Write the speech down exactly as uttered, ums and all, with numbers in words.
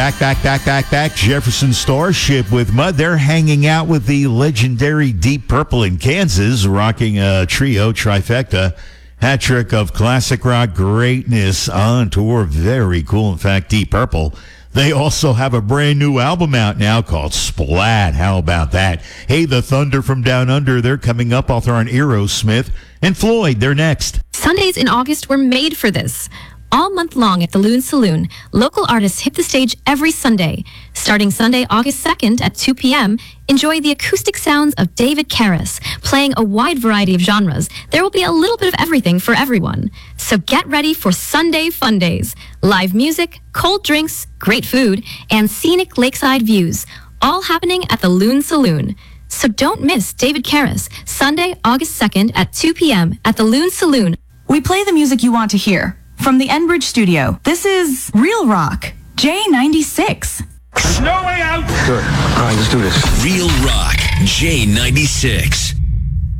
back, back, back, back, back. Jefferson Starship with Mud. They're hanging out with the legendary Deep Purple in Kansas, rocking a trio trifecta. Hat trick of classic rock greatness on tour. Very cool. In fact, Deep Purple, they also have a brand new album out now called Splat. How about that? Hey, the Thunder from Down Under, they're coming up. Author on Aerosmith. And Floyd, they're next. Sundays in August were made for this. All month long at the Loon Saloon, local artists hit the stage every Sunday. Starting Sunday, August second at two p.m., enjoy the acoustic sounds of David Karras, playing a wide variety of genres. There will be a little bit of everything for everyone. So get ready for Sunday Fun Days. Live music, cold drinks, great food, and scenic lakeside views. All happening at the Loon Saloon. So don't miss David Karras, Sunday, August second at two p.m. at the Loon Saloon. We play the music you want to hear. From the Enbridge studio, this is Real Rock, J ninety-six. There's no way out. Good. All right, let's do this. Real Rock, J ninety-six.